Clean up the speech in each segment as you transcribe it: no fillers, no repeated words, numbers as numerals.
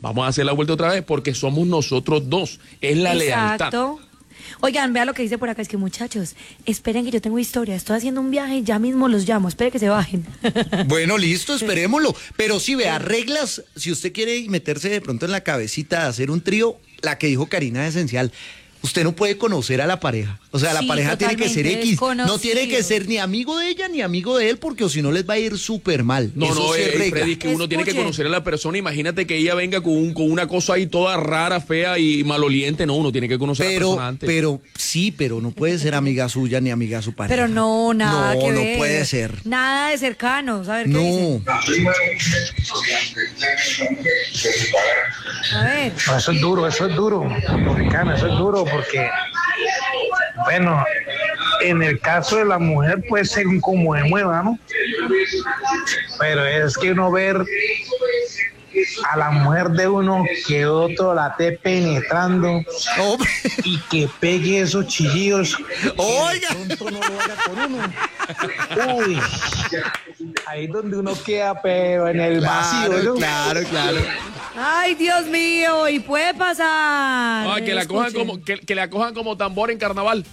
vamos a hacer la vuelta otra vez porque somos nosotros dos, es la lealtad. Exacto. Oigan, vea lo que dice por acá, es que muchachos, esperen que yo tengo historia, estoy haciendo un viaje, ya mismo los llamo, esperen que se bajen. Bueno, listo, esperémoslo. Pero sí, vea, reglas, si usted quiere meterse de pronto en la cabecita de hacer un trío, la que dijo Karina es esencial. Usted no puede conocer a la pareja. O sea, la Sí, pareja tiene que ser totalmente X. No desconocido. tiene que ser ni amigo de ella ni amigo de él, porque o si no les va a ir súper mal. No, Eso no, sí es regla. Freddy, es que uno tiene que Escuchen. conocer a la persona. Imagínate que ella venga con una cosa ahí toda rara, fea y maloliente. No, uno tiene que conocer a la persona antes. Pero no puede ser amiga suya ni amiga de su pareja. Pero no, nada que ver. No puede ser. Nada de cercanos, a ver qué dicen. No. A ver. No, eso es duro, Dominicana, eso es duro porque, bueno, en el caso de la mujer puede ser como de mueva, ¿no? Pero es que uno ver a la mujer de uno que otro la esté penetrando Hombre. y que pegue esos chillidos. Oiga. Que de pronto no lo haga por uno. Uy, ahí donde uno queda, pero en el vacío, ¿no? Claro. Ay, Dios mío, y puede pasar. Ay, que la cojan Escuchen. que la cojan como tambor en carnaval.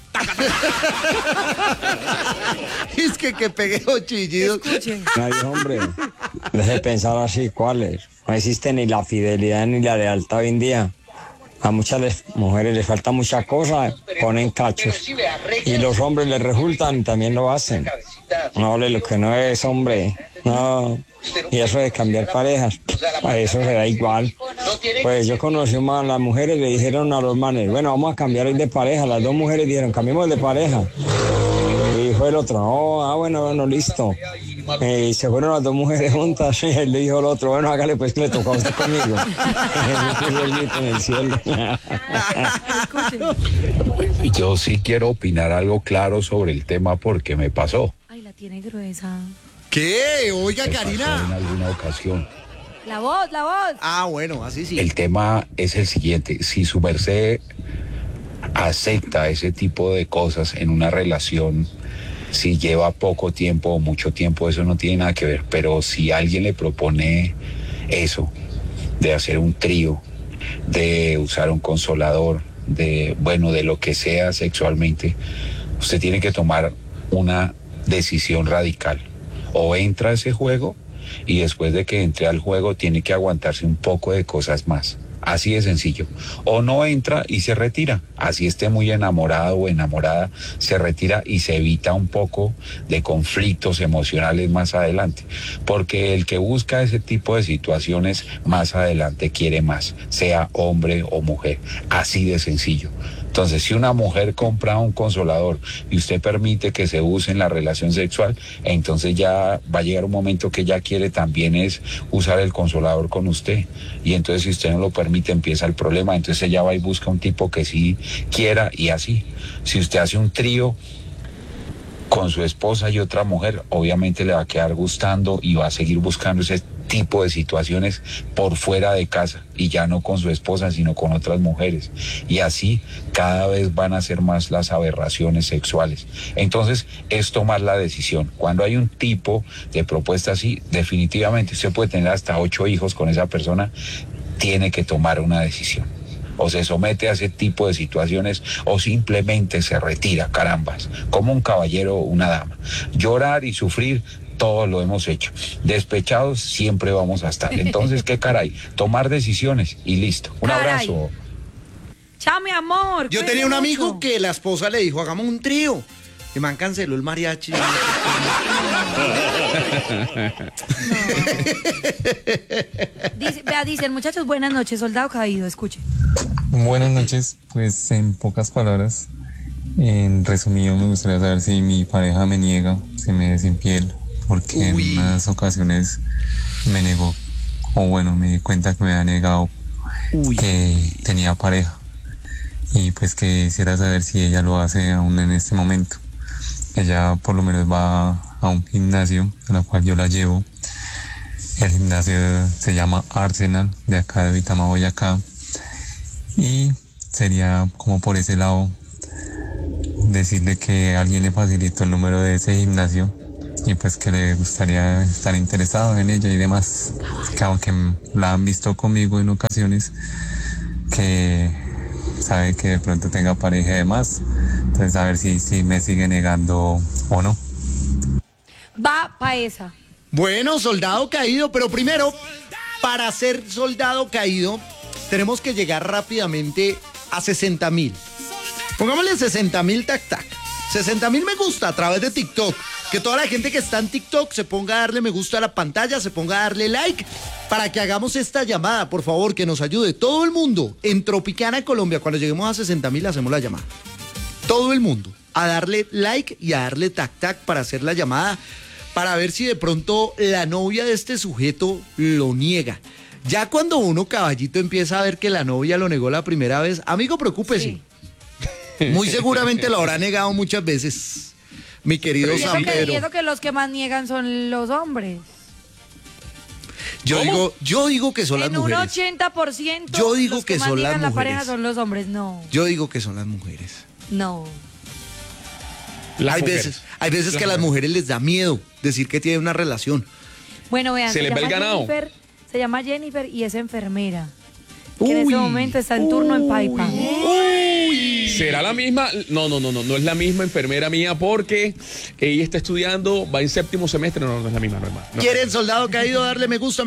Es que pegué los chillidos. Escuchen. Ay, hombre, deje de pensar así, ¿cuáles? No existe ni la fidelidad ni la lealtad hoy en día. A muchas mujeres les falta mucha cosa, ponen cachos. Y los hombres les resultan y también lo hacen. No, lo que no es hombre, no. Y eso de cambiar parejas, a eso se da igual. Pues yo conocí a las mujeres, le dijeron a los manes, bueno, vamos a cambiar hoy de pareja. Las dos mujeres dijeron, cambiemos de pareja. Y dijo el otro, no, bueno, listo. Y se fueron las dos mujeres juntas y él le dijo al otro, bueno, hágale pues que le tocó a usted conmigo. En el cielo. Yo sí quiero opinar algo claro sobre el tema porque me pasó. Ay, la tiene gruesa. ¿Qué? Oiga, Me pasó en Karina. alguna ocasión. La voz. Ah, bueno, así sí. El tema es el siguiente. Si su merced acepta ese tipo de cosas en una relación, si lleva poco tiempo o mucho tiempo, eso no tiene nada que ver. Pero si alguien le propone eso, de hacer un trío, de usar un consolador, de lo que sea sexualmente, usted tiene que tomar una decisión radical. O entra a ese juego y después de que entre al juego tiene que aguantarse un poco de cosas más. Así de sencillo. O no entra y se retira. Así esté muy enamorado o enamorada, se retira y se evita un poco de conflictos emocionales más adelante. Porque el que busca ese tipo de situaciones más adelante quiere más, sea hombre o mujer. Así de sencillo. Entonces, si una mujer compra un consolador y usted permite que se use en la relación sexual, entonces ya va a llegar un momento que ella quiere también es usar el consolador con usted. Y entonces, si usted no lo permite, empieza el problema. Entonces ella va y busca un tipo que sí quiera y así. Si usted hace un trío con su esposa y otra mujer, obviamente le va a quedar gustando y va a seguir buscando ese tipo de situaciones por fuera de casa y ya no con su esposa sino con otras mujeres, y así cada vez van a ser más las aberraciones sexuales. Entonces es tomar la decisión. Cuando hay un tipo de propuesta así, definitivamente usted puede tener hasta 8 hijos con esa persona, tiene que tomar una decisión. O se somete a ese tipo de situaciones o simplemente se retira, carambas, como un caballero o una dama. Llorar y sufrir, todos lo hemos hecho. Despechados siempre vamos a estar. Entonces, ¿qué caray? Tomar decisiones y listo. Un Caray. abrazo. Chao, mi amor. Yo cuídate tenía un mucho. amigo que la esposa le dijo, hagamos un trío. Y man canceló el mariachi. Dicen, muchachos, buenas noches, soldado caído, escuche. Buenas noches, pues en pocas palabras, en resumido me gustaría saber si mi pareja me niega, si me es infiel, porque Uy. en unas ocasiones me negó, o bueno, me di cuenta que me ha negado que tenía pareja, y pues que quisiera saber si ella lo hace aún en este momento. Ella por lo menos va a un gimnasio a la cual yo la llevo. El gimnasio se llama Arsenal, de acá de Vitama, Boyacá. Y sería como por ese lado decirle que alguien le facilitó el número de ese gimnasio y pues que le gustaría estar interesado en ella y demás, que aunque la han visto conmigo en ocasiones, que sabe que de pronto tenga pareja y demás, entonces a ver si me sigue negando o no. Va pa' esa. Bueno, soldado caído, pero primero, para ser soldado caído, tenemos que llegar rápidamente a 60,000. Pongámosle 60,000 tac. 60,000 me gusta a través de TikTok. Que toda la gente que está en TikTok se ponga a darle me gusta a la pantalla, se ponga a darle like para que hagamos esta llamada, por favor, que nos ayude todo el mundo en Tropicana, Colombia. Cuando lleguemos a 60,000 hacemos la llamada. Todo el mundo a darle like y a darle tac para hacer la llamada, para ver si de pronto la novia de este sujeto lo niega. Ya cuando uno, caballito, empieza a ver que la novia lo negó la primera vez, amigo, preocúpese. Sí. Muy seguramente lo habrá negado muchas veces, mi querido San Pedro. Y eso que los que más niegan son los hombres. Yo digo que son las mujeres. En un 80%. Yo digo los que más son las niegan la mujeres. pareja son los hombres, no. Yo digo que son las mujeres. No. Hay veces que a las mujeres les da miedo decir que tienen una relación. Bueno, vean, se les ve el ganado. Se llama Jennifer y es enfermera. Que en este momento está en turno en Paipa. ¿Será la misma? No es la misma enfermera mía porque ella está estudiando, va en 7º semestre, no es la misma, no. ¿Quieren, soldado caído, darle me gusta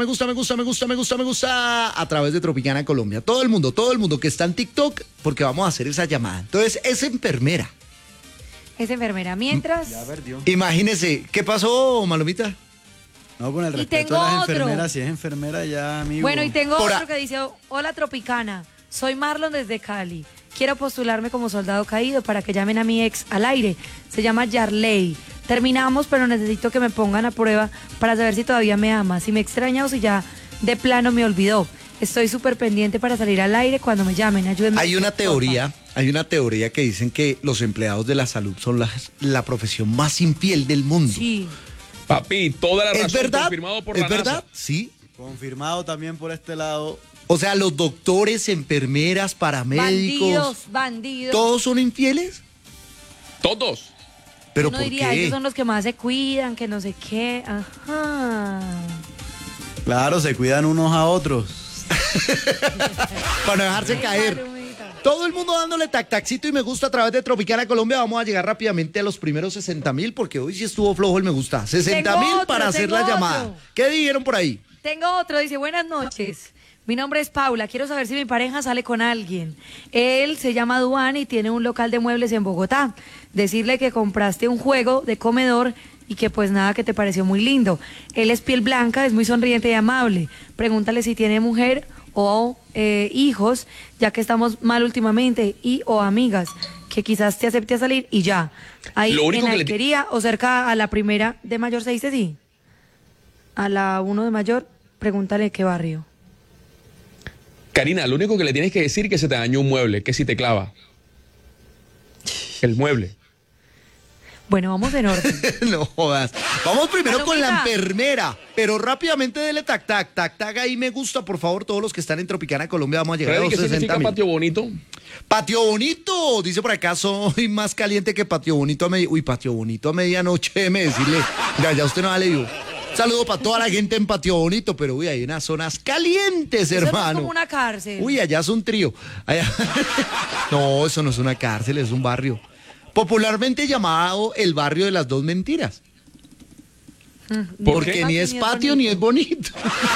a través de Tropicana Colombia? Todo el mundo que está en TikTok, porque vamos a hacer esa llamada. Entonces, es enfermera. Es enfermera. Mientras... Ya perdió. Imagínese, ¿qué pasó, Malomita? No, con el respeto a las enfermeras, si es enfermera ya, amigo. Bueno, y tengo otro que dice, hola Tropicana, soy Marlon desde Cali. Quiero postularme como soldado caído para que llamen a mi ex al aire. Se llama Yarley. Terminamos, pero necesito que me pongan a prueba para saber si todavía me ama, si me extraña o si ya de plano me olvidó. Estoy súper pendiente para salir al aire cuando me llamen. Ayúdenme. Hay una teoría que dicen que los empleados de la salud son la profesión más infiel del mundo. Sí. Papi, toda la razón. ¿Es verdad? Confirmado por ¿Es la verdad? NASA. Sí. Confirmado también por este lado. O sea, los doctores, enfermeras, paramédicos. Bandidos. ¿Todos son infieles? Todos. ¿Pero Uno por diría, qué? ellos son los que más se cuidan, que no sé qué. Ajá. Claro, se cuidan unos a otros. Para no dejarse caer. Todo el mundo dándole taxito y me gusta a través de Tropicana Colombia. Vamos a llegar rápidamente a los primeros 60,000 porque hoy sí estuvo flojo el me gusta. 60,000 para hacer la llamada. ¿Qué dijeron por ahí? Tengo otro, dice, buenas noches. Mi nombre es Paula, quiero saber si mi pareja sale con alguien. Él se llama Duan y tiene un local de muebles en Bogotá. Decirle que compraste un juego de comedor y que pues nada, que te pareció muy lindo. Él es piel blanca, es muy sonriente y amable. Pregúntale si tiene mujer o hijos, ya que estamos mal últimamente, y o amigas, que quizás te acepte a salir y ya. Ahí en Alquería o cerca a la primera de Mayor, ¿se dice sí? A la 1 de Mayor, pregúntale qué barrio. Karina, lo único que le tienes que decir es que se te dañó un mueble, que si te clava. El mueble. Bueno, vamos en orden. No jodas. Vamos primero Palomita. con la enfermera, pero rápidamente dele tac, ahí me gusta, por favor, todos los que están en Tropicana Colombia, vamos a llegar a los ¿Qué significa 60,000. patio bonito? Patio bonito, dice por acá, soy más caliente que patio bonito a medianoche. Uy, patio bonito a medianoche, déjeme decirle, ya usted no ha leído. Saludo para toda la gente en Patio Bonito, pero uy, hay unas zonas calientes, Eso hermano. no es como una cárcel. Uy, allá es un trío. Allá... No, eso no es una cárcel, es un barrio. Popularmente llamado el barrio de las dos mentiras. Porque ni es patio ni es bonito.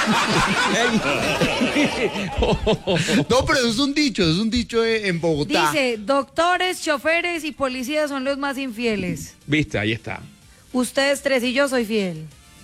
No, pero eso es un dicho en Bogotá. Dice, doctores, choferes y policías son los más infieles. Viste, ahí está. Ustedes tres y yo soy fiel.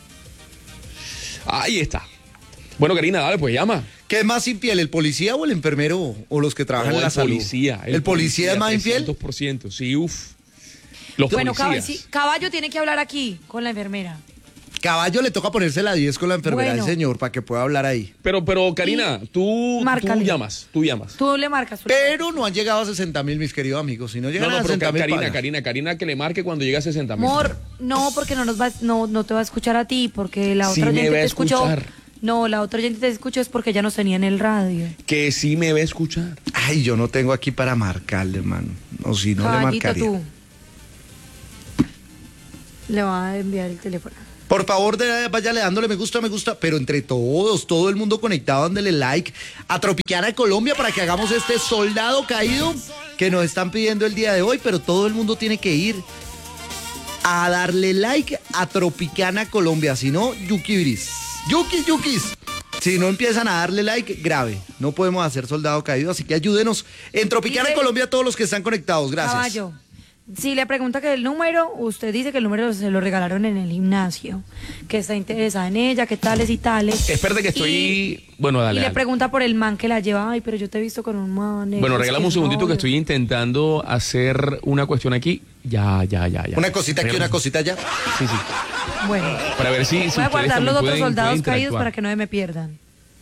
Ahí está. Bueno, Karina, dale, pues llama. ¿Qué es más infiel, el policía o el enfermero o los que trabajan en la salud? ¿El policía es más infiel? 200%, sí, uff. Los Bueno, policías. Caballo tiene que hablar aquí con la enfermera. Caballo le toca ponerse la 10 con la enfermera, Bueno. señor, para que pueda hablar ahí. Pero Karina, tú llamas. Tú le marcas. Pero no han llegado a 60,000, mis queridos amigos. Si no llegan a pero 60,000, Karina, que le marque cuando llegue a 60,000. Amor, no, porque no te va a escuchar a ti, porque la Sí otra me gente va a te escuchó. escuchar. No, la otra gente te escuchó es porque ya nos tenía en el radio. Que sí me va a escuchar. Ay, yo no tengo aquí para marcarle, hermano. O si no, le Caballito, marcaría. tú. Le va a enviar el teléfono. Por favor, váyale dándole me gusta, pero entre todos, todo el mundo conectado, dándole like a Tropicana de Colombia para que hagamos este soldado caído que nos están pidiendo el día de hoy, pero todo el mundo tiene que ir a darle like a Tropicana Colombia, si no, yukis. Si no empiezan a darle like, grave. No podemos hacer soldado caído, así que ayúdenos en Tropicana de Colombia a todos los que están conectados. Gracias. Caballo. Si le pregunta que el número, usted dice que el número se lo regalaron en el gimnasio, que está interesada en ella, que tales y tales. Espérate que estoy... Bueno, dale. Y le pregunta por el man que la lleva. Ay, pero yo te he visto con un man. Bueno, regálame un segundito que estoy intentando hacer una cuestión aquí. Ya. Una cosita aquí, una cosita allá. Sí. Bueno. Para ver si voy a guardar los otros soldados pueden caídos para que no me pierdan.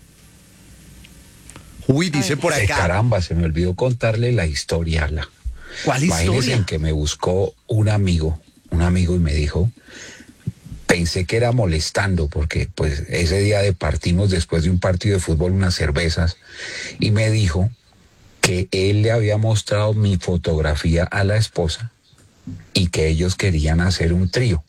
Uy, dice por acá. Caramba, se me olvidó contarle la historia. ¿Cuál historia? Imagínense en que me buscó un amigo y me dijo, pensé que era molestando porque pues ese día partimos después de un partido de fútbol unas cervezas y me dijo que él le había mostrado mi fotografía a la esposa y que ellos querían hacer un trío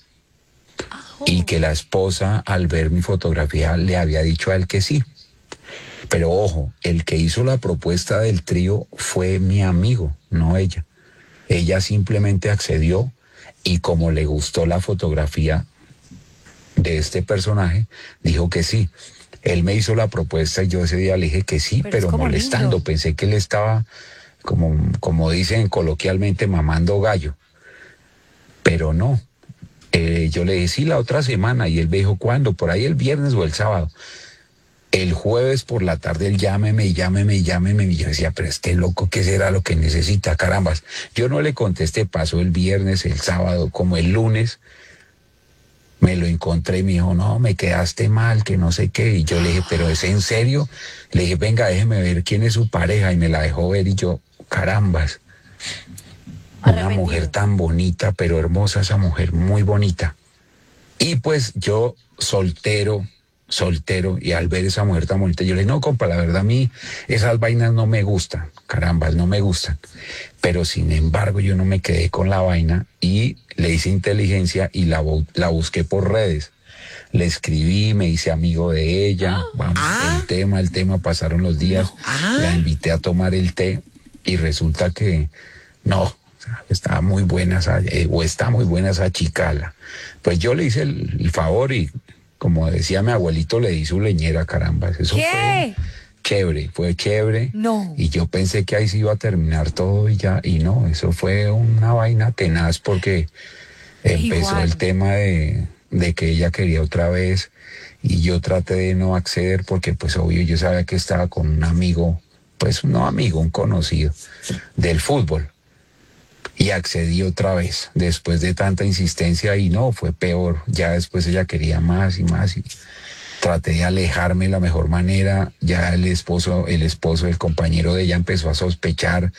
y que la esposa al ver mi fotografía le había dicho a él que sí. Pero ojo, el que hizo la propuesta del trío fue mi amigo, no ella. Ella simplemente accedió y como le gustó la fotografía de este personaje, dijo que sí. Él me hizo la propuesta y yo ese día le dije que sí, pero molestando. Lindo. Pensé que él estaba, como dicen coloquialmente, mamando gallo. Pero no. Yo le dije sí la otra semana y él me dijo ¿cuándo? Por ahí el viernes o el sábado. El jueves por la tarde él llámeme. Y yo decía, pero este loco, ¿qué será lo que necesita? Carambas. Yo no le contesté, pasó el viernes, el sábado, como el lunes. Me lo encontré y me dijo, no, me quedaste mal, que no sé qué. Y yo le dije, ¿pero es en serio? Le dije, venga, déjeme ver quién es su pareja. Y me la dejó ver y yo, carambas. Una mujer tan bonita, pero hermosa esa mujer, muy bonita. Y pues yo, soltero, y al ver esa mujer tan bonita, yo le dije, no, compa, la verdad a mí esas vainas no me gustan, carambas, no me gustan. Pero sin embargo yo no me quedé con la vaina y le hice inteligencia y la busqué por redes. Le escribí, me hice amigo de ella, el tema, pasaron los días, la invité a tomar el té y resulta que no, estaba muy buena está muy buena esa chicala. Pues yo le hice el favor y como decía mi abuelito, le di su leñera, carambas. Eso fue chévere. No. Y yo pensé que ahí se iba a terminar todo y ya, y no, eso fue una vaina tenaz porque empezó el tema de que ella quería otra vez y yo traté de no acceder porque pues obvio yo sabía que estaba con un amigo, pues no amigo, un conocido del fútbol. Y accedí otra vez, después de tanta insistencia y no, fue peor. Ya después ella quería más y traté de alejarme de la mejor manera. Ya el esposo, el compañero de ella empezó a sospechar,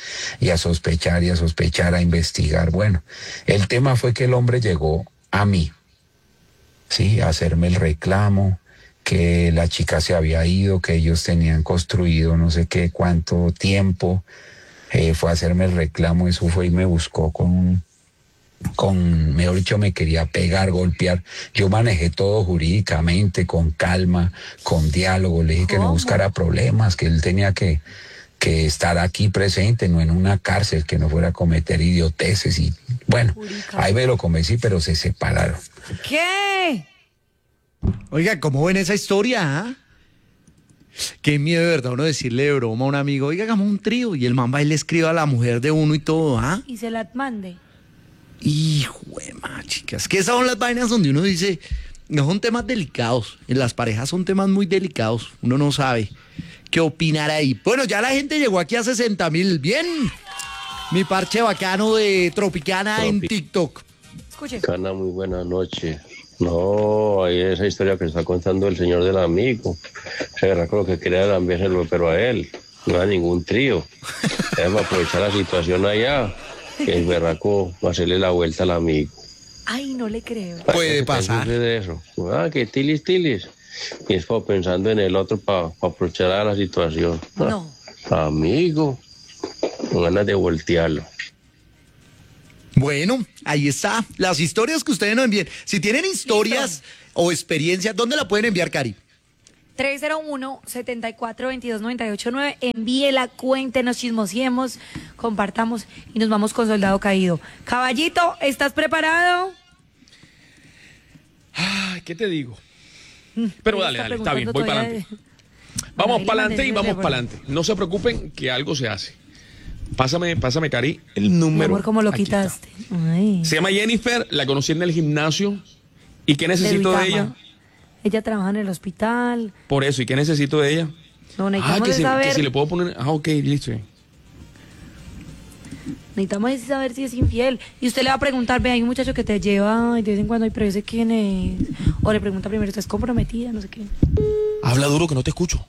a investigar. Bueno, el tema fue que el hombre llegó a mí, ¿sí? A hacerme el reclamo, que la chica se había ido, que ellos tenían construido no sé qué, cuánto tiempo. Fue a hacerme el reclamo, eso fue y me buscó mejor dicho, me quería pegar, golpear. Yo manejé todo jurídicamente, con calma, con diálogo. Le dije que no buscara problemas, que él tenía que estar aquí presente, no en una cárcel, que no fuera a cometer idioteces. Y bueno, ahí me lo convencí, pero se separaron. ¿Qué? Oiga, ¿cómo ven esa historia? Qué miedo de verdad uno decirle de broma a un amigo, oiga, hagamos un trío, y el man va y le escribe a la mujer de uno y todo, Y se la mande. Hijo de madre, chicas, que esas son las vainas donde uno dice, no son temas delicados, en las parejas son temas muy delicados, uno no sabe qué opinar ahí. Bueno, ya la gente llegó aquí a 60,000, bien, mi parche bacano de Tropicana en TikTok. Escuche. Cana, muy buena noche. No, ahí esa historia que está contando el señor del amigo. Se agarra con lo que quería cambiárselo, pero a él. No a ningún trío. Debe aprovechar la situación allá. Que el berraco va a hacerle la vuelta al amigo. Ay, no le creo. Puede pasar. De eso. Que tilis. Y es pensando en el otro para aprovechar la situación. No. Amigo. Con ganas de voltearlo. Bueno, ahí está. Las historias que ustedes nos envíen. Si tienen historias o experiencias, ¿dónde la pueden enviar, Cari? 301-7422-989. Envíela, cuéntenos, chismosiemos, compartamos y nos vamos con Soldado Caído. Caballito, ¿estás preparado? Ay, ¿qué te digo? Pero dale, está bien, voy para adelante. Bueno, Vamos ahí para le adelante y mandé vamos el para adelante. No se preocupen que algo se hace. Pásame, Cari, el número. Mi amor, ¿cómo lo Aquí está. quitaste? Ay. Se llama Jennifer, la conocí en el gimnasio. ¿Y qué necesito de ella? Ella trabaja en el hospital. Por eso, ¿y qué necesito de ella? No, necesitamos saber. Que si le puedo poner. Ok, listo. Necesitamos saber si es infiel. Y usted le va a preguntar, ve, hay un muchacho que te lleva y de vez en cuando, pero yo sé quién es. O le pregunta primero, ¿estás comprometida? No sé qué. Habla duro que no te escucho.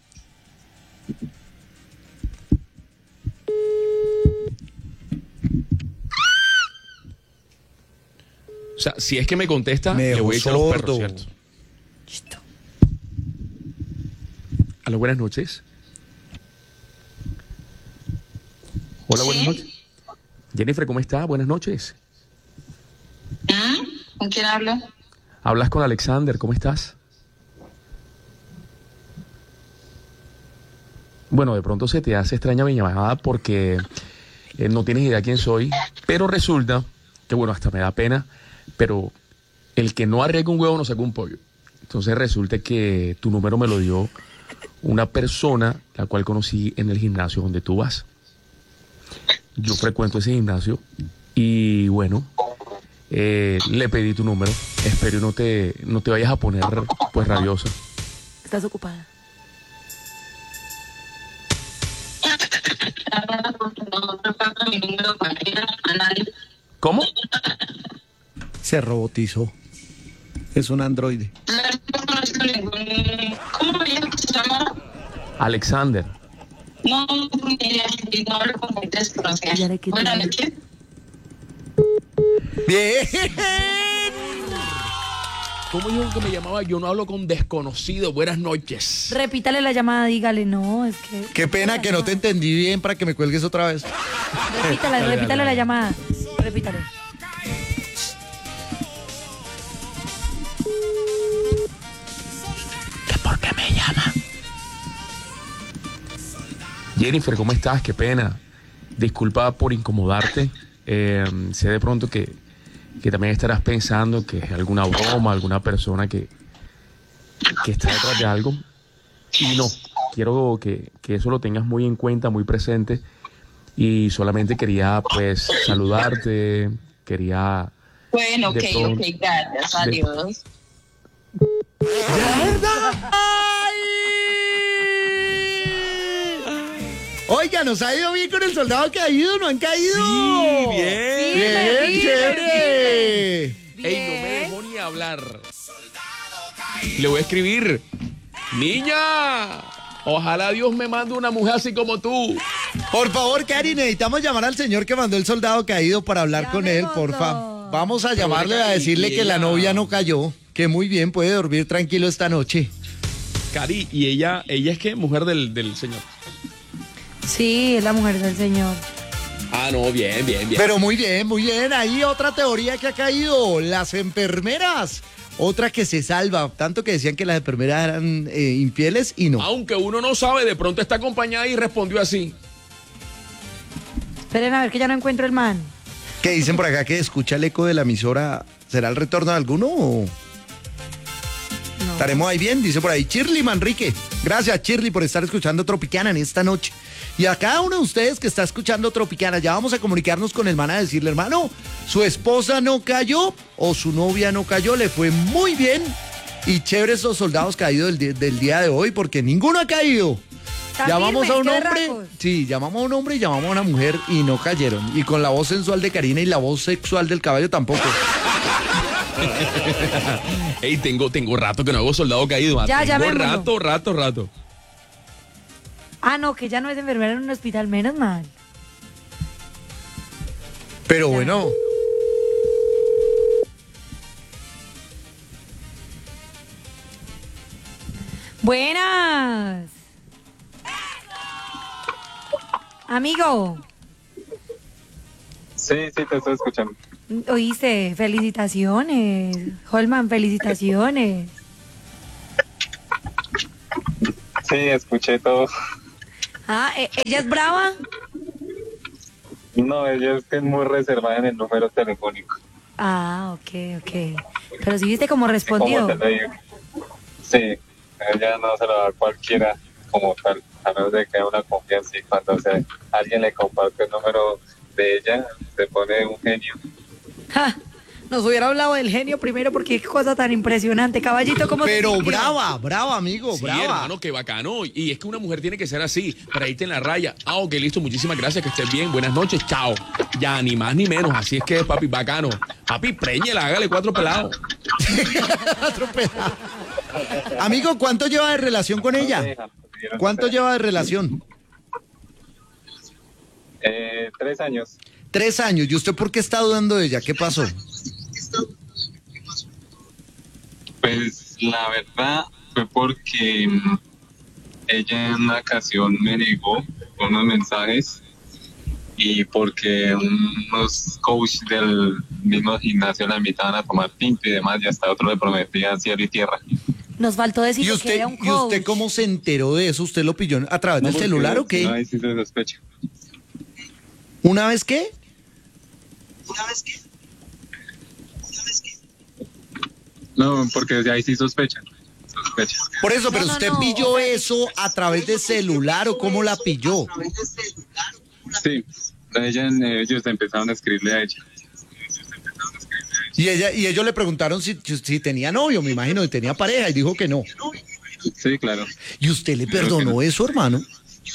O sea, si es que me contesta, le voy a echar los perros, ¿cierto? Listo. Aló, buenas noches. Hola, buenas noches. Jennifer, ¿cómo está? Buenas noches. ¿Con quién hablo? Hablas con Alexander, ¿cómo estás? Bueno, de pronto se te hace extraña mi llamada porque no tienes idea quién soy, pero resulta que, bueno, hasta me da pena, pero el que no arriesga un huevo no saca un pollo. Entonces resulta que tu número me lo dio una persona la cual conocí en el gimnasio donde tú vas. Yo frecuento ese gimnasio y bueno, le pedí tu número. Espero no te vayas a poner pues rabiosa. ¿Estás ocupada? ¿Cómo? Se robotizó. Es un androide. ¿Cómo me llama? Alexander. No hablo con gente desconocida. Buenas noches. Bien. ¿Cómo dijo que me llamaba? Yo no hablo con desconocidos. Buenas noches. Repítale la llamada, dígale, no, es que... Qué pena que no te entendí bien para que me cuelgues otra vez. Repítale la llamada. Repítale. ¿Por qué me llama? Jennifer, ¿cómo estás? Qué pena. Disculpa por incomodarte. Sé de pronto que también estarás pensando que es alguna broma, alguna persona que está detrás de algo. Y no, quiero que eso lo tengas muy en cuenta, muy presente. Y solamente quería, pues, saludarte. Quería... Bueno, ok, gracias, adiós. Oiga, nos ha ido bien con el Soldado Caído, ¿no han caído? Sí, bien. Bien, chévere. Ey, no me dejó ni hablar. Le voy a escribir. Niña, ojalá Dios me mande una mujer así como tú. Por favor, Cari, necesitamos llamar al señor que mandó el Soldado Caído para hablar con él, porfa. Vamos a llamarle a decirle que la novia no cayó, que muy bien puede dormir tranquilo esta noche. Cari, ¿y ella es qué? Mujer del señor. Sí, es la mujer del señor. Ah, no, bien. Pero muy bien, muy bien. Ahí otra teoría que ha caído, las enfermeras. Otra que se salva, tanto que decían que las enfermeras eran infieles y no. Aunque uno no sabe, de pronto está acompañada y respondió así. Esperen a ver que ya no encuentro el man. ¿Qué dicen por acá que escucha el eco de la emisora? ¿Será el retorno de alguno o...? No. ¿Estaremos ahí bien? Dice por ahí Shirley Manrique. Gracias, Shirley, por estar escuchando Tropicana en esta noche. Y a cada uno de ustedes que está escuchando Tropicana, ya vamos a comunicarnos con el man a decirle, hermano, su esposa no cayó o su novia no cayó, le fue muy bien y chévere esos soldados caídos del día de hoy, porque ninguno ha caído. Llamamos a un hombre, sí, llamamos a un hombre y llamamos a una mujer y no cayeron. Y con la voz sensual de Karina y la voz sexual del caballo tampoco. Ey, tengo rato que no hago Soldado Caído. Ya tengo llamémoslo. rato. Ah, no, que ya no es enfermera en un hospital, menos mal. Pero bueno. Buenas. Amigo. Sí, te estoy escuchando. Oíste, felicitaciones. Holman, felicitaciones. Sí, escuché todo. ¿Ella es brava? No, ella es que es muy reservada en el número telefónico. Ok. Pero si viste cómo respondió. Como te lo digo. Sí, ella no se lo da a cualquiera como tal, a menos de que haya una confianza, y cuando alguien le comparte el número de ella, se pone un genio. Nos hubiera hablado del genio primero, porque qué cosa tan impresionante. Caballito, ¿cómo te Pero sintió? brava, amigo, Sí, brava. hermano, qué bacano. Y es que una mujer tiene que ser así, para irte en la raya. Ok, listo, muchísimas gracias, que estés bien. Buenas noches, chao. Ya, ni más ni menos. Así es que, papi, bacano. Papi, préñela, hágale 4 pelados. 4 pelados. Amigo, ¿cuánto lleva de relación con ella? ¿Cuánto lleva de relación? 3 años. 3 años. ¿Y usted por qué está dudando de ella? ¿Qué pasó? Pues la verdad fue porque ella en una ocasión me negó unos mensajes, y porque unos coaches del mismo gimnasio la invitaban a tomar tinto y demás, y hasta otro le prometía cielo y tierra. Nos faltó decir que era un coach. ¿Y usted cómo se enteró de eso? ¿Usted lo pilló a través del celular o qué? No, ahí sí se sospecha. ¿Una vez qué? No, porque de ahí sí sospecha. Por eso, pero usted pilló eso a través de celular, ¿o cómo la pilló? Sí, ellos empezaron a escribirle a ella. Y ellos le preguntaron si tenía novio, me imagino, y tenía pareja, y dijo que no. Sí, claro. ¿Y usted le perdonó eso, hermano?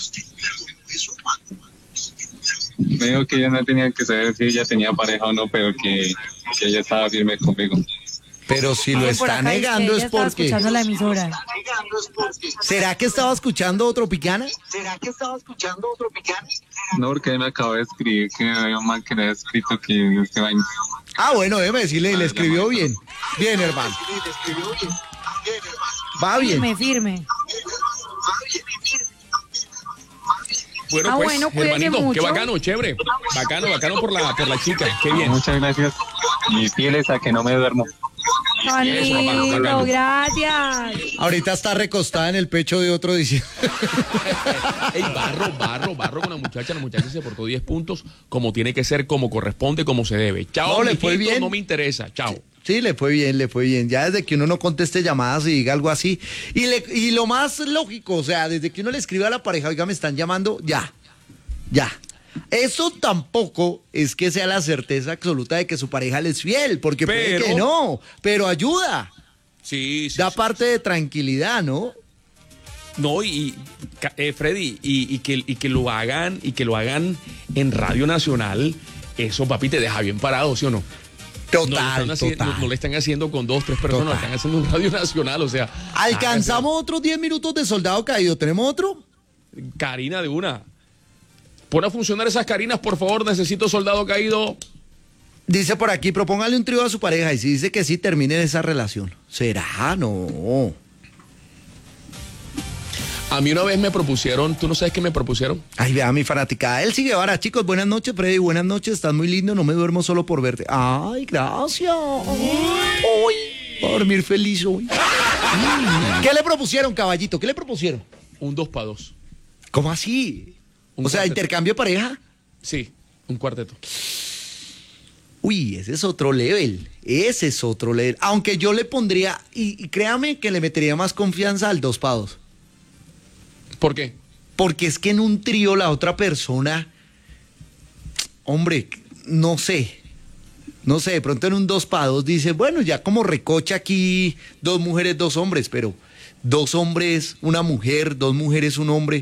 Me dijo que ella no tenía que saber si ella tenía pareja o no, pero que ella estaba firme conmigo. Pero si lo está negando es porque... escuchando la emisora. ¿Será que estaba escuchando Tropicana? No, porque él me acabó de escribir que había un man que le había escrito que este vaina. Bueno, déjeme decirle, le escribió bien. Bien, hermano. Va bien. Firme. Bueno, pues, bueno, cuídese hermanito, mucho. qué bacano, chévere. Bacano por la chica, qué bien. Muchas gracias. Y fieles a que no me duermo. Lindo, gracias. Ahorita está recostada en el pecho de otro diciendo... Ey, barro con la muchacha se portó 10 puntos, como tiene que ser, como corresponde, como se debe. Chao, No, le fue mijito, bien. no me interesa, chao. Sí, le fue bien. Ya desde que uno no conteste llamadas y diga algo así. Y lo más lógico, o sea, desde que uno le escribe a la pareja, oiga, me están llamando, ya. Eso tampoco es que sea la certeza absoluta de que su pareja le es fiel, porque puede que no, pero ayuda. Sí. Da parte de tranquilidad, ¿no? No, Freddy, y que lo hagan en Radio Nacional, eso, papi, te deja bien parado, ¿sí o no? Total. No le están haciendo con 2, 3 personas, lo están haciendo en Radio Nacional, o sea. ¿Alcanzamos otros 10 minutos de Soldado Caído? ¿Tenemos otro? Karina de una. Pon a funcionar esas Karinas, por favor, necesito Soldado Caído. Dice por aquí, propóngale un trío a su pareja, y si dice que sí, terminen esa relación. ¿Será? No. A mí una vez me propusieron, ¿tú no sabes qué me propusieron? Ay, vea mi fanaticada. Elsie Guevara, chicos, buenas noches, Freddy, buenas noches, estás muy lindo, no me duermo solo por verte. Ay, gracias. Voy a dormir feliz hoy. ¿Qué le propusieron, caballito? ¿Qué le propusieron? Un 2 para 2. ¿Cómo así? Un sea, cuarteto. ¿intercambio de pareja? Sí, un cuarteto. Uy, ese es otro level. Aunque yo le pondría, y créame que le metería más confianza al 2 para 2. ¿Por qué? Porque es que en un trío la otra persona, hombre, no sé, de pronto en un 2 para 2 dice, bueno, ya como recocha aquí 2 mujeres, 2 hombres, pero 2 hombres, una mujer, 2 mujeres, un hombre.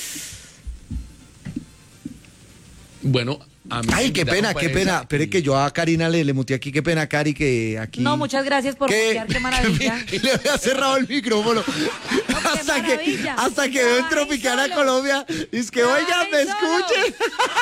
Bueno, a mí ay, qué pena. Espere que yo a Karina le muteé aquí, qué pena, Cari, que aquí... No, muchas gracias por mutear, qué maravilla. Le había cerrado el micrófono. hasta que veo en Tropicana Colombia. Es que, oigan, me escuchen.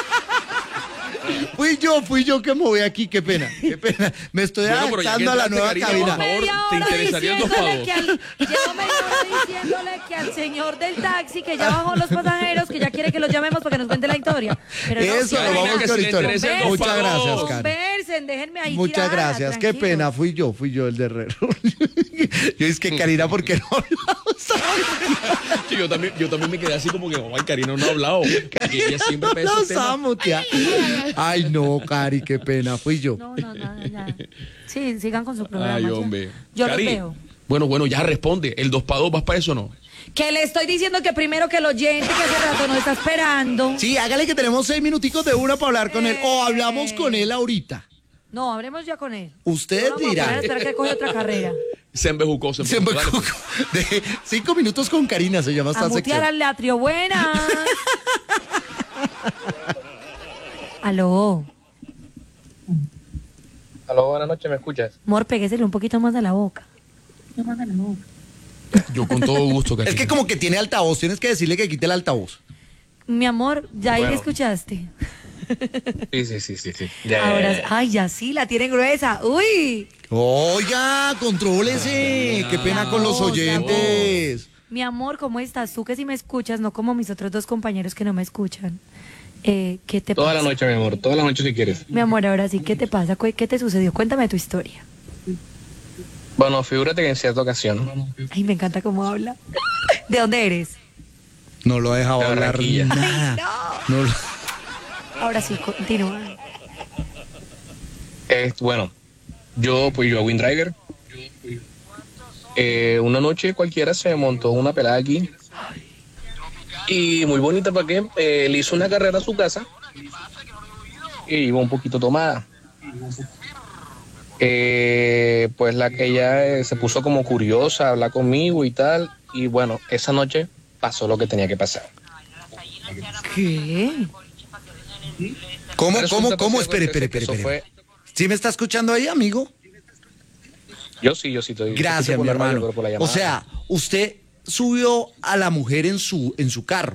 Fui yo que me voy aquí, qué pena. Me estoy adaptando a la nueva cabina. Por favor, ¿te interesaría el 2 para 2? Llevo media hora diciéndole que al señor del taxi, que ya bajó los pasajeros, que ya quiere que los llamemos para que nos cuente la historia. Pero eso, no, lo vamos a que hacer si le historia. interesa el 2 Muchas para 2. gracias, Cari. besen, déjenme ahí Muchas tirada, gracias, qué tranquilos. pena, fui yo el de Herrero. Yo es que Karina, ¿por qué no hablamos? Sí, yo también me quedé así como que, ay, Karina no ha hablado. Que ella siempre pega esos temas. Vamos, tía. Ay, no, Cari, qué pena, fui yo. No, ya. Sí, sigan con su programa. Ay, ya. hombre. Yo Cari, los veo. Bueno, ya responde. ¿El 2x2 vas para eso o no? Que le estoy diciendo que primero que el oyente que hace rato nos está esperando. Sí, hágale que tenemos 6 minuticos de una para hablar con él. O hablamos con él ahorita. No, hablemos ya con él. Usted dirá. Espera que coge otra carrera. Se embejucó. De 5 minutos con Karina se llama esta A mutear sección. al latrio, buenas. Aló. Aló, buenas noches, ¿me escuchas? Amor, péguesele un poquito más a la boca. Yo con todo gusto, Karina. Es que como que tiene altavoz, tienes que decirle que quite el altavoz. Mi amor, ya ahí Bueno. le escuchaste. Sí. Ya. Ahora, ay, ya sí, la tienen gruesa. Uy. Oiga, contrólese. Qué pena con los oyentes. Mi amor, ¿cómo estás? Tú que sí me escuchas, no como mis otros 2 compañeros que no me escuchan. ¿Qué te Toda pasa? la noche, mi amor, toda la noche si quieres. Mi amor, ahora sí, ¿qué te pasa? ¿Qué te sucedió? Cuéntame tu historia. Bueno, figúrate que en cierta ocasión, Ay, me encanta cómo habla. ¿De dónde eres? No lo ha dejado De hablar Barranquilla. nada. No lo- Ahora sí, continúa. bueno, yo hago InDriver. Una noche cualquiera se montó una pelada aquí. Y muy bonita, ¿para qué? Le hizo una carrera a su casa. Y iba un poquito tomada. Pues ella se puso como curiosa a hablar conmigo y tal. Y bueno, esa noche pasó lo que tenía que pasar. ¿Qué? ¿Cómo? Espere. Espere. ¿Sí me está escuchando ahí, amigo? Yo sí estoy. Gracias, por mi la radio, hermano. pero por la O llamada. sea, usted subió a la mujer en su carro.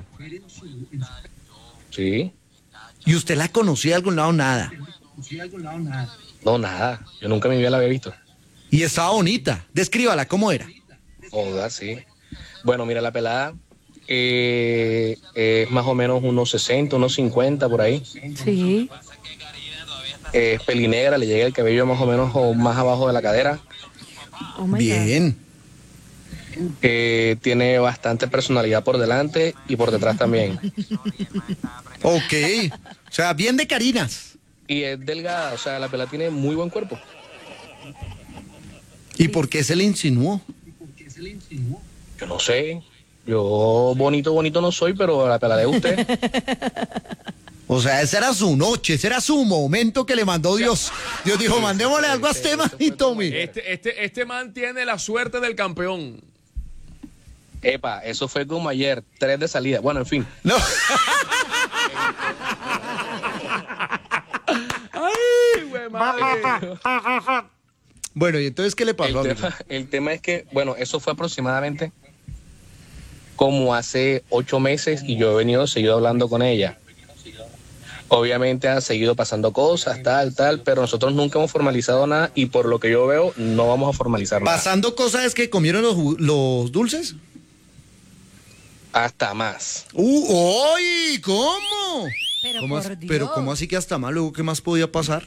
Sí. ¿Y usted la conocía de algún lado? Nada. No, nada. Yo nunca en mi vida la había visto. Y estaba bonita. Descríbala, ¿cómo era? Joder, sí. Bueno, mira, la pelada es más o menos unos 60, unos 50 por ahí. Sí. Es pelinegra, le llega el cabello más o menos o más abajo de la cadera. Oh my Bien. Tiene bastante personalidad por delante y por detrás también. Ok. O sea, bien de Carinas. Y es delgada, o sea, la pelada tiene muy buen cuerpo. ¿Y por qué se le insinuó? Yo no sé. Yo bonito no soy, pero la pelada de usted. O sea, esa era su noche, ese era su momento que le mandó Dios. Dios dijo, mandémosle algo a este man y tome. Este man tiene la suerte del campeón. Epa, eso fue como ayer, 3 de salida. Bueno, en fin. No. Ay, güey, madre. Bueno, ¿y entonces qué le pasó? El tema es que, bueno, eso fue aproximadamente como hace 8 meses y yo he seguido hablando con ella. Obviamente han seguido pasando cosas, tal, pero nosotros nunca hemos formalizado nada y por lo que yo veo no vamos a formalizar nada. ¿Pasando cosas es que comieron los dulces? Hasta más. ¡Uy! ¿Cómo? Pero ¿Cómo, por Dios. pero ¿cómo así que hasta más? Luego, ¿qué más podía pasar?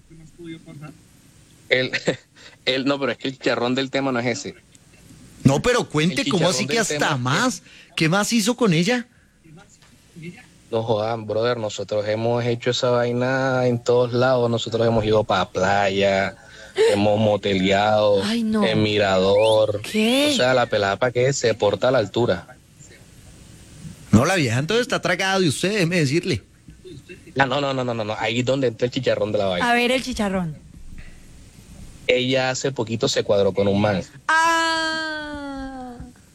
No, pero es que el chicharrón del tema no es ese. No, pero cuente, El ¿cómo así chicharrón que del hasta tema más? ¿Qué más hizo con ella? No jodan, brother, nosotros hemos hecho esa vaina en todos lados. Nosotros hemos ido para playa, hemos moteleado, Ay, no. en mirador. ¿Qué? O sea, la pelada para que se porta a la altura. No, la vieja entonces está tragada de usted, déjeme decirle. No. Ahí es donde entra el chicharrón de la vaina. A ver el chicharrón. Ella hace poquito se cuadró con un man, Ah.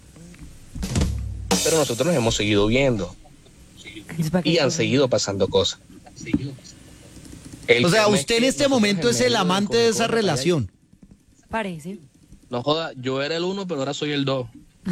pero nosotros nos hemos seguido viendo y han seguido pasando cosas. O sea, usted en este momento es el amante de esa relación. Parece. No joda, yo era el 1, pero ahora soy el 2.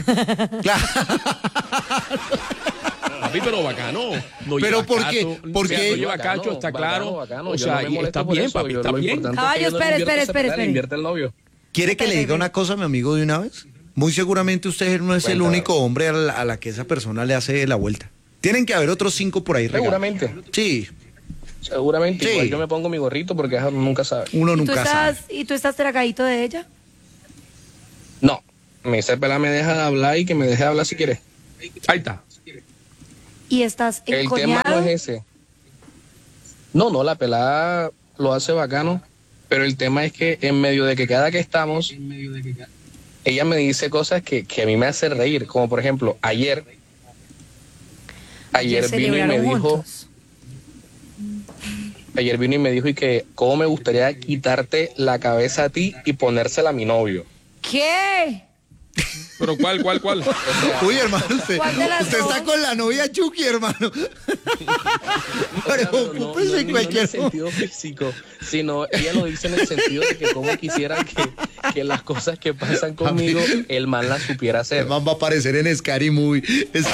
Papi, pero bacano. No Pero lleva ¿por qué? cacho, ¿Por o sea, qué? no lleva cacho, está claro. Bacano. O Yo sea, no me y molesto está por bien, eso, papi, yo está lo bien. importante Caballo, es que yo no espere, invierto esa plata, espere. le invierte el novio. ¿Quiere que le diga una cosa, mi amigo, de una vez? Muy seguramente usted no es el Cuéntame. único hombre a la que esa persona le hace la vuelta. Tienen que haber otros 5 por ahí regados. Seguramente. Sí. Seguramente Sí. igual yo me pongo mi gorrito porque ajá, uno nunca sabe. Uno nunca sabe. ¿Y tú estás tragadito de ella? No, esa pelada me deja de hablar y que me deje de hablar si quiere. Ahí está. ¿Y estás El tema encoñado? no es ese. No, la pelada lo hace bacano, pero el tema es que en medio de que cada que estamos, ella me dice cosas que a mí me hacen reír, como por ejemplo, ayer vino y me dijo, y que cómo me gustaría quitarte la cabeza a ti y ponérsela a mi novio. ¿Qué? ¿Pero cuál? Uy, hermano, usted está con la novia Chucky, hermano. Preocúpese en No cualquier en el sentido físico, sino ella lo dice en el sentido de que como quisiera que las cosas que pasan conmigo, el man las supiera hacer. El man va a aparecer en Scary Movie.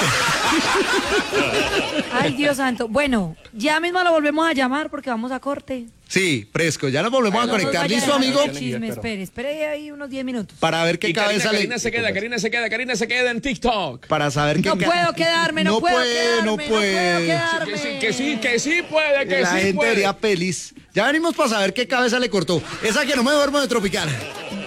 Ay, Dios santo. Bueno, ya mismo lo volvemos a llamar porque vamos a corte. Sí, fresco, ya nos volvemos a conectar. ¿Listo, amigo? Espere ahí unos 10 minutos. Para ver qué cabeza Karina se queda en TikTok. Para saber qué No puedo quedarme, no puedo quedarme. Que sí puede, La gente puede. vería pelis. Ya venimos para saber qué cabeza le cortó. Esa que no me duermo de Tropical.